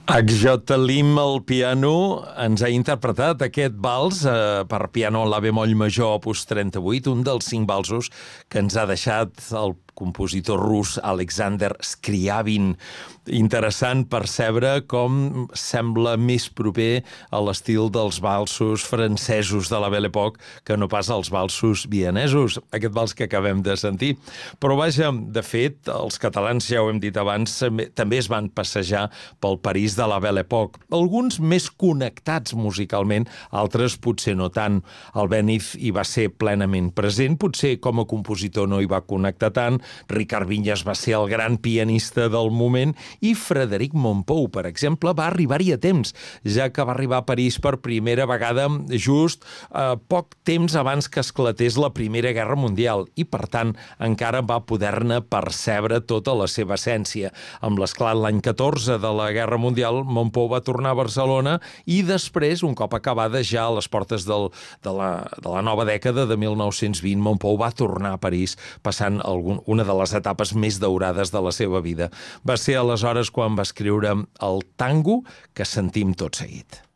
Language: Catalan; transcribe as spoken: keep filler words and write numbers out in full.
H J. Lim al piano ens ha interpretat aquest vals eh, per piano en la bemoll major opus trenta-vuit, un dels cinc valsos que ens ha deixat el compositor rus Alexander Scriabin. Interessant percebre com sembla més proper a l'estil dels valsos francesos de la Belle Époque que no pas als valsos vienesos, aquest vals que acabem de sentir. Però vaja, de fet, els catalans, ja ho hem dit abans, també es van passejar pel París de la Belle Époque. Alguns més connectats musicalment, altres potser no tant. El Béniz hi va ser plenament present, potser com a compositor no hi va connectar tant. Ricard Vinyes va ser el gran pianista del moment i Frederic Mompou, per exemple, va arribar-hi a temps, ja que va arribar a París per primera vegada just eh, poc temps abans que esclatés la Primera Guerra Mundial i, per tant, encara va poder-ne percebre tota la seva essència. Amb l'esclat l'any catorze de la Guerra Mundial, Mompou va tornar a Barcelona i després, un cop acabada ja a les portes del, de, la, de la nova dècada de mil nou-cents vint, Mompou va tornar a París passant algun, una de les etapes més daurades de la seva vida. Va ser aleshores quan va escriure el tango que sentim tot seguit.